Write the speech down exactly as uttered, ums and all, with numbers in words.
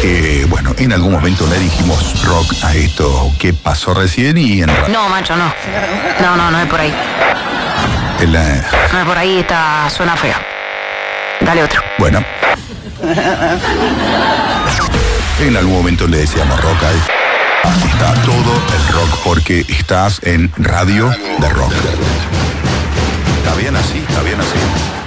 Eh, bueno, en algún momento le dijimos rock a esto que pasó recién y en ra- No, macho, no. No, no, no es por ahí. en la- No es por ahí, esta suena fea. Dale otro. bueno. En algún momento le decíamos rock a esto. Aquí está todo el rock porque estás en radio de rock. Está bien así, está bien así.